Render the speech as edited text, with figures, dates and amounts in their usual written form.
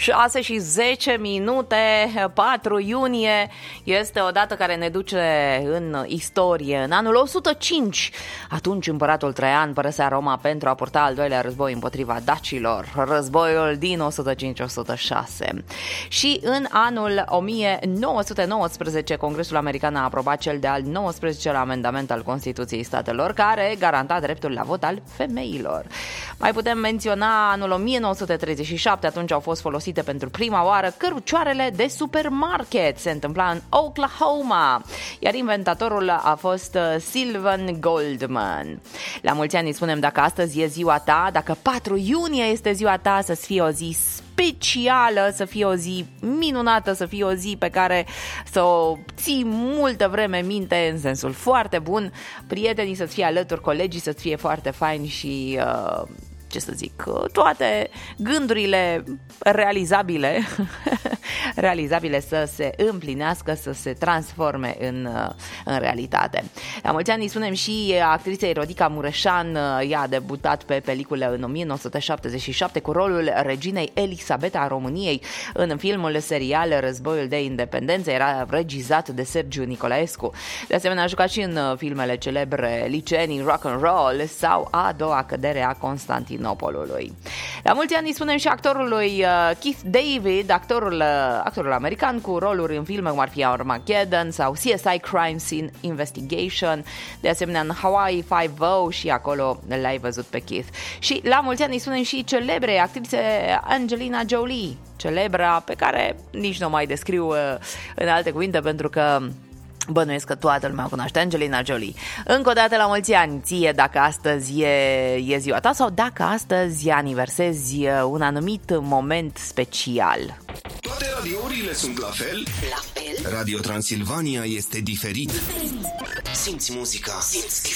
6 și 10 minute, 4 iunie este o dată care ne duce în istorie. În anul 105, atunci împăratul Traian părăsea Roma pentru a purta al doilea război împotriva dacilor, războiul din 105-106. Și în anul 1919, Congresul American a aprobat cel de-al 19-lea amendament al Constituției Statelor, care garanta dreptul la vot al femeilor. Mai putem menționa anul 1937, atunci au fost folosite pentru prima oară cărucioarele de supermarket. Se întâmpla în Oklahoma, iar inventatorul a fost Sylvan Goldman. La mulți ani îi spunem dacă astăzi e ziua ta, dacă 4 iunie este ziua ta, să fie o zi specială, să fie o zi minunată, să fie o zi pe care să o ții multă vreme minte în sensul foarte bun, prietenii să-ți fie alături, colegii să-ți fie foarte faini și... ce să zic, toate gândurile realizabile să se împlinească, să se transforme în realitate. La mulți ani îi spunem și actriței Rodica Mureșan. Ea a debutat pe peliculă în 1977 cu rolul reginei Elisabeta a României în filmul serial Războiul de Independență. Era regizat de Sergiu Nicolaescu. De asemenea a jucat și în filmele celebre Liceenii Rock and Roll sau A doua cădere a Constantinopolului. La mulți ani îi spunem și actorului Keith David, actorul american cu roluri în filme cum ar fi Armageddon sau CSI Crime Scene Investigation, de asemenea în Hawaii Five-O și acolo l-ai văzut pe Keith. Și la mulți ani îi spunem și celebre actrițe Angelina Jolie, celebra pe care nici nu mai descriu în alte cuvinte pentru că bănuiesc că toată lumea cunoaște Angelina Jolie. Încă o dată la mulți ani ție dacă astăzi e ziua ta sau dacă astăzi aniversezi un anumit moment special. Toate radiourile sunt la fel? La fel? Radio Transilvania este diferit. Simți muzica, simți